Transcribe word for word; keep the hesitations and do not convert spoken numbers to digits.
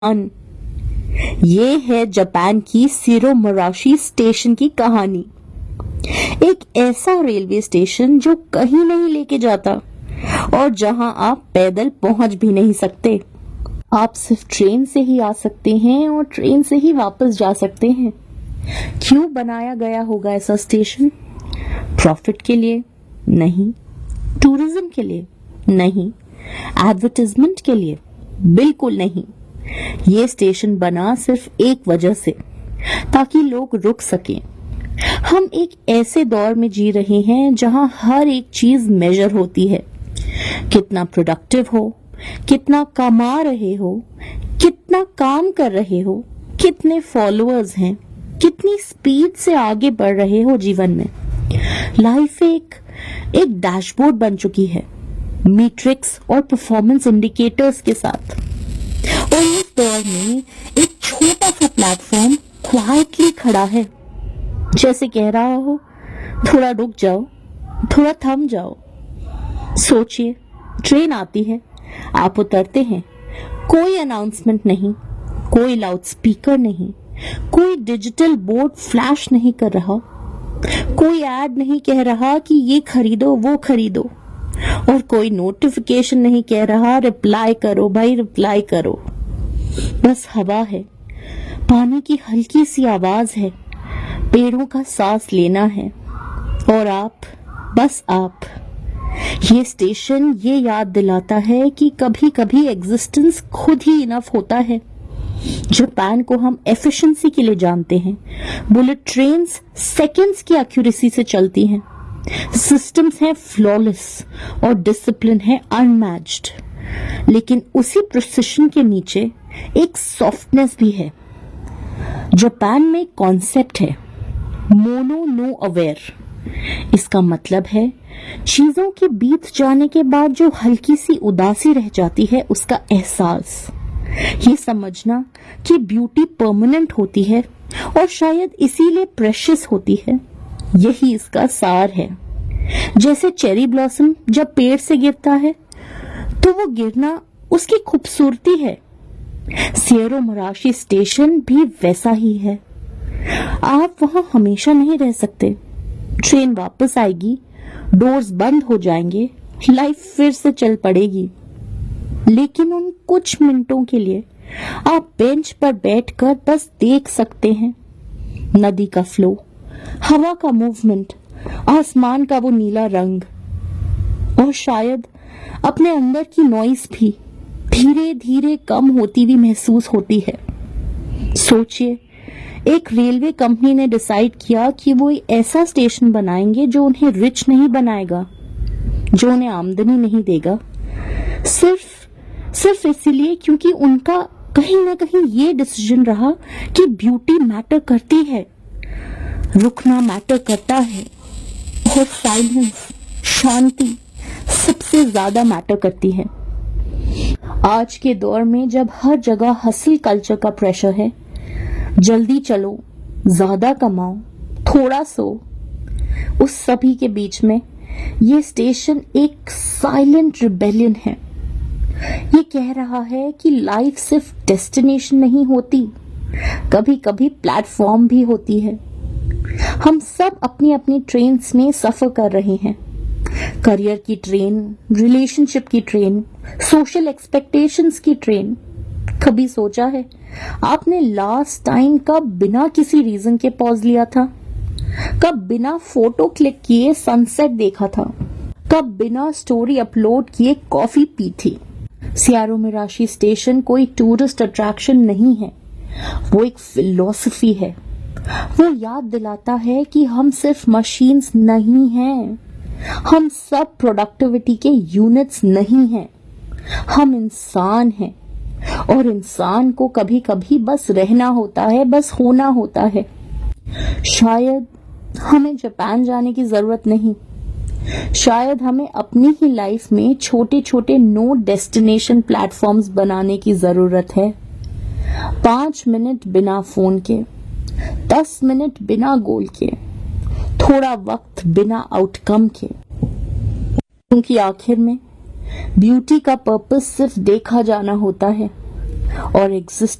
अन ये है जापान की शिरोमराशी स्टेशन की कहानी। एक ऐसा रेलवे स्टेशन जो कहीं नहीं लेके जाता और जहां आप पैदल पहुंच भी नहीं सकते। आप सिर्फ ट्रेन से ही आ सकते हैं और ट्रेन से ही वापस जा सकते हैं। क्यों बनाया गया होगा ऐसा स्टेशन? प्रॉफिट के लिए? नहीं। टूरिज्म के लिए? नहीं। एडवर्टाइजमेंट के लिए? बिल्कुल नहीं। ये स्टेशन बना सिर्फ एक वजह से, ताकि लोग रुक सकें। हम एक ऐसे दौर में जी रहे हैं जहां हर एक चीज मेजर होती है। कितना प्रोडक्टिव हो, कितना कमा रहे हो, कितना काम कर रहे हो, कितने फॉलोअर्स हैं, कितनी स्पीड से आगे बढ़ रहे हो जीवन में। लाइफ एक एक डैशबोर्ड बन चुकी है, मैट्रिक्स और परफॉर्मेंस इंडिकेटर्स के साथ। और इस दौर में एक छोटा सा प्लेटफॉर्म क्वाइटली खड़ा है, जैसे कह रहा हो थोड़ा रुक जाओ, थोड़ा थम जाओ। सोचिए, ट्रेन आती है, आप उतरते हैं, कोई अनाउंसमेंट नहीं, कोई लाउड स्पीकर नहीं, कोई डिजिटल बोर्ड फ्लैश नहीं कर रहा, कोई ऐड नहीं कह रहा कि ये खरीदो वो खरीदो, और कोई नोटिफिकेशन नहीं कह रहा रिप्लाई करो भाई रिप्लाई करो। बस हवा है, पानी की हल्की सी आवाज है, पेड़ों का सांस लेना है, और आप, बस आप। ये स्टेशन ये याद दिलाता है कि कभी कभी एग्जिस्टेंस खुद ही इनफ होता है। जापान को हम एफिशिएंसी के लिए जानते हैं। बुलेट ट्रेन्स सेकंड्स की एक्यूरेसी से चलती हैं। सिस्टम्स हैं फ्लॉलेस और डिसिप्लिन है अनमैच्ड। लेकिन उसी प्रिसिशन के नीचे एक सॉफ्टनेस भी है। जापान में कॉन्सेप्ट है मोनो नो अवेयर। इसका मतलब है चीजों के बीत जाने के बाद जो हल्की सी उदासी रह जाती है, उसका एहसास। ये समझना कि ब्यूटी परमानेंट होती है और शायद इसीलिए प्रेशियस होती है। यही इसका सार है। जैसे चेरी ब्लॉसम जब पेड़ से गिरता है तो वो गिरना उसकी खूबसूरती है। शिरोमराशी स्टेशन भी वैसा ही है। आप वहां हमेशा नहीं रह सकते। ट्रेन वापस आएगी, डोर्स बंद हो जाएंगे, लाइफ फिर से चल पड़ेगी। लेकिन उन कुछ मिनटों के लिए आप बेंच पर बैठकर बस देख सकते हैं। नदी का फ्लो, हवा का मूवमेंट, आसमान का वो नीला रंग, और शायद अपने अंदर की नॉइस भी धीरे धीरे कम होती हुई महसूस होती है। सोचिए, एक रेलवे कंपनी ने डिसाइड किया कि वो ऐसा स्टेशन बनाएंगे जो उन्हें रिच नहीं बनाएगा, जो उन्हें आमदनी नहीं देगा, सिर्फ सिर्फ इसलिए क्योंकि उनका कहीं ना कहीं ये डिसीजन रहा कि ब्यूटी मैटर करती है, रुकना मैटर करता है, और साइलेंस, शांति सबसे ज्यादा मैटर करती है। आज के दौर में जब हर जगह हसल कल्चर का प्रेशर है, जल्दी चलो, ज्यादा कमाओ, थोड़ा सो, उस सभी के बीच में ये स्टेशन एक साइलेंट रिबेलियन है। ये कह रहा है कि लाइफ सिर्फ डेस्टिनेशन नहीं होती, कभी कभी प्लेटफॉर्म भी होती है। हम सब अपनी अपनी ट्रेन्स में सफर कर रहे हैं। करियर की ट्रेन, रिलेशनशिप की ट्रेन, सोशल एक्सपेक्टेशंस की ट्रेन। कभी सोचा है आपने लास्ट टाइम कब बिना किसी रीजन के पॉज लिया था? कब बिना फोटो क्लिक किए सनसेट देखा था? कब बिना स्टोरी अपलोड किए कॉफी पी थी? शिरोमराशी स्टेशन कोई टूरिस्ट अट्रैक्शन नहीं है, वो एक फिलॉसफी है। वो याद दिलाता है कि हम सिर्फ मशीन्स नहीं हैं, हम सब प्रोडक्टिविटी के यूनिट्स नहीं हैं, हम इंसान हैं। और इंसान को कभी कभी बस रहना होता है, बस होना होता है। शायद हमें जापान जाने की जरूरत नहीं, शायद हमें अपनी ही लाइफ में छोटे छोटे नो डेस्टिनेशन प्लेटफॉर्म्स बनाने की जरूरत है। पांच मिनट बिना फोन के, दस मिनट बिना गोल के, थोड़ा वक्त बिना आउटकम के। क्योंकि आखिर में ब्यूटी का पर्पस सिर्फ देखा जाना होता है, और एग्जिस्ट